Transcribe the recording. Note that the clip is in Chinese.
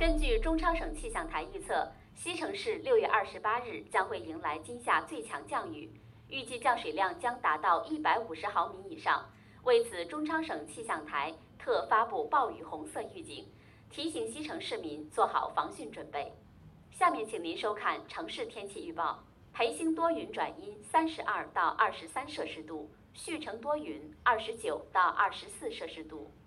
根据中超省气象台预测，西城市6月28日将会迎来今夏最强降雨，预计降水量将达到150毫米以上。为此，中超省气象台特发布暴雨红色预警，提醒西城市民做好防汛准备。下面请您收看城市天气预报：培兴多云转阴，32到23摄氏度；旭城多云，29到24摄氏度。